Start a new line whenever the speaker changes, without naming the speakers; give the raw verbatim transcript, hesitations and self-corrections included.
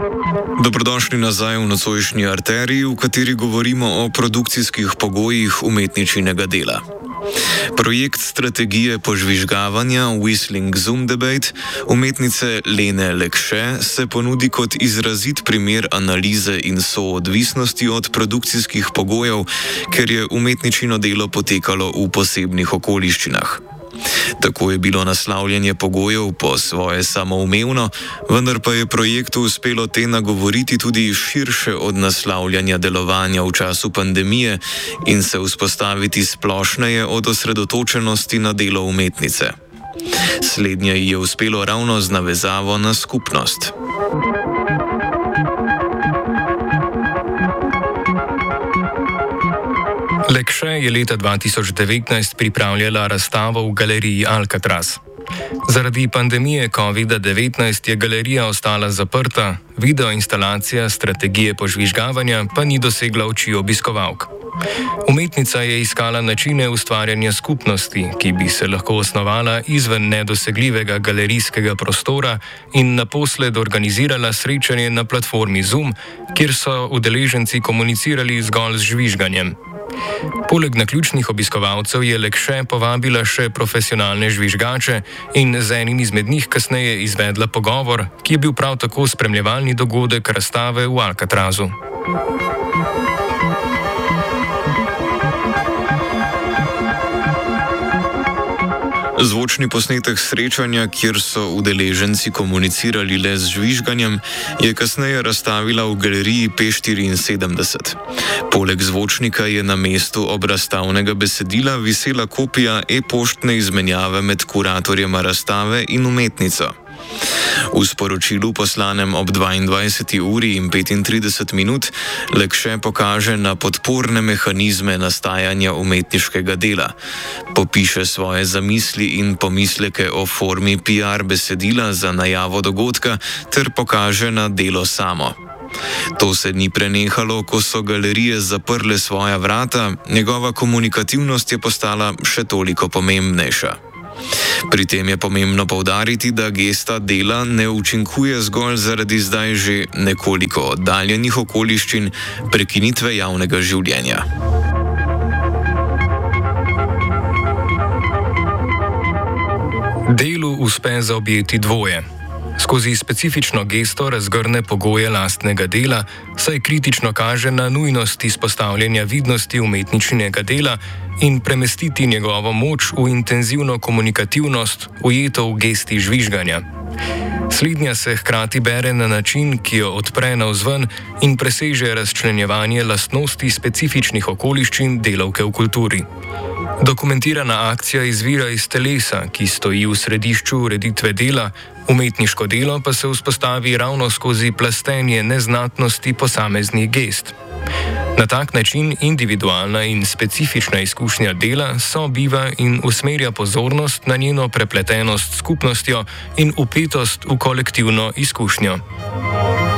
Dobrodošli nazaj v nocojšnji arteriji, v kateri govorimo o produkcijskih pogojih umetničinega dela. Projekt strategije požvižgavanja Whistling Zoom Debate umetnice Lene Lekše se ponudi kot izrazit primer analize in soodvisnosti od produkcijskih pogojev, ker je umetničino delo potekalo v posebnih okoliščinah. Tako je bilo naslavljanje pogojev po svoje samoumevno, vendar pa je projektu uspelo te nagovoriti tudi širše od naslavljanja delovanja v času pandemije in se vzpostaviti splošneje od osredotočenosti na delo umetnice. Slednje ji je uspelo ravno z navezavo na skupnost.
Lekše je leta dva tisoč devetnajst pripravljala razstavo v galeriji Alcatraz. Zaradi pandemije covid devetnajst je galerija ostala zaprta, videoinstalacija strategije požvižgavanja pa ni dosegla oči obiskovalk. Umetnica je iskala načine ustvarjanja skupnosti, ki bi se lahko osnovala izven nedosegljivega galerijskega prostora in naposled organizirala srečanje na platformi Zoom, kjer so udeleženci komunicirali zgolj z žvižganjem. Poleg naključnih obiskovalcev je Lekše povabila še profesionalne žvižgače in z enim izmed njih kasneje izvedla pogovor, ki je bil prav tako spremljevalni dogodek razstave v Alcatrazu.
Zvočni posnetek srečanja, kjer so udeleženci komunicirali le z žvižganjem, je kasneje razstavila v galeriji P štiriinsedemdeset. Poleg zvočnika je na mestu obrazstavnega besedila visela kopija e-poštne izmenjave med kuratorjema razstave in umetnico. V sporočilu poslanem ob dvaindvajseti uri in petintrideset minut Lekše pokaže na podporne mehanizme nastajanja umetniškega dela, popiše svoje zamisli in pomisleke o formi P R besedila za najavo dogodka ter pokaže na delo samo. To se ni prenehalo, ko so galerije zaprle svoja vrata, njegova komunikativnost je postala še toliko pomembnejša. Pri tem je pomembno poudariti, da gesta dela ne učinkuje zgolj zaradi zdaj že nekoliko oddaljenih okoliščin prekinitve javnega življenja.
Delu uspe zaobjeti dvoje. Skozi specifično gesto razgrne pogoje lastnega dela, saj kritično kaže na nujnost izpostavljanja vidnosti umetničinega dela in premestiti njegovo moč v intenzivno komunikativnost, ujeto v gesti žvižganja. Slednja se hkrati bere na način, ki jo odpre navzven in preseže razčlenjevanje lastnosti specifičnih okoliščin delavke v kulturi. Dokumentirana akcija izvira iz telesa, ki stoji v središču ureditve dela, umetniško delo pa se vzpostavi ravno skozi plastenje neznatnosti posameznih gest. Na tak način individualna in specifična izkušnja dela sobiva in usmerja pozornost na njeno prepletenost s skupnostjo in vpetost v kolektivno izkušnjo.